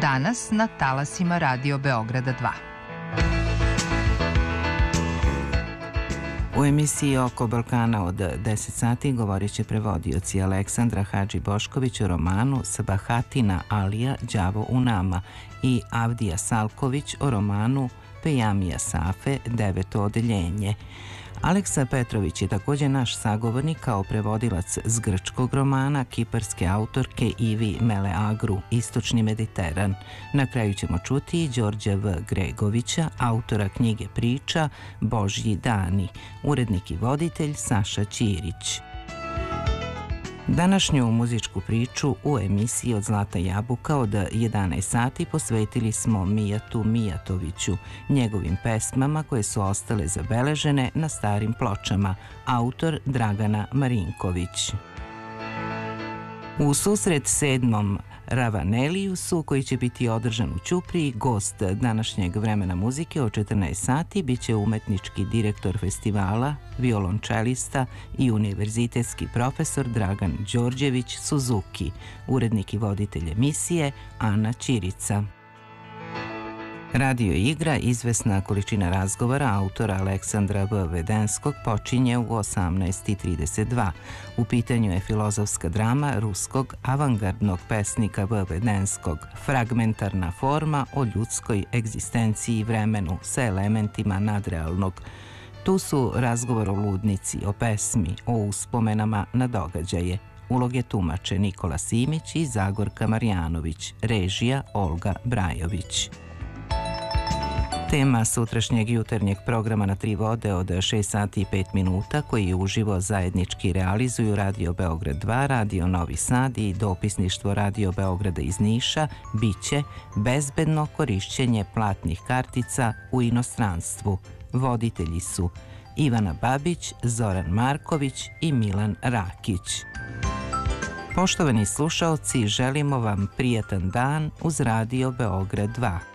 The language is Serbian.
Danas na talasima Radio Beograda 2. U emisiji Oko Balkana od 10 sati govorit će prevodioci Aleksandra Hadži Bošković o romanu Sabahatina Alija Đavo u nama i Avdija Salković o romanu Pejamija Safe Deveto odeljenje. Aleksa Petrović je također naš sagovornik kao prevodilac s grčkog romana kiparske autorke Ivi Meleagru Istočni Mediteran. Na kraju ćemo čuti i Đorđa V. Gregovića, autora knjige priča Božji dani, urednik i voditelj Saša Ćirić. Današnju muzičku priču u emisiji Od Zlata jabuka od 11 sati posvetili smo Mijatu Mijatoviću, njegovim pesmama koje su ostale zabeležene na starim pločama, autor Dragana Marinković. U susret 7. Ravaneliusu, koji će biti održan u Ćupriji, gost današnjeg vremena muzike od 14 sati biće umetnički direktor festivala, violončelista i univerzitetski profesor Dragan Đorđević Suzuki, urednik i voditelj emisije Ana Ćirica. Radio igra Izvesna količina razgovara autora Aleksandra V. Vedenskog počinje u 18:32. U pitanju je filozofska drama ruskog avangardnog pesnika V. Vedenskog, fragmentarna forma o ljudskoj egzistenciji i vremenu sa elementima nadrealnog. Tu su razgovor o ludnici, o pesmi, o uspomenama na događaje. Uloge tumače Nikola Simić i Zagorka Marjanović, režija Olga Brajović. Tema sutrašnjeg jutarnjeg programa na Tri vode od 6 sati i 5 minuta, koji uživo zajednički realizuju Radio Beograd 2, Radio Novi Sad i dopisništvo Radio Beograda iz Niša, biće bezbedno korišćenje platnih kartica u inostranstvu. Voditelji su Ivana Babić, Zoran Marković i Milan Rakić. Poštovani slušaoci, želimo vam prijatan dan uz Radio Beograd 2.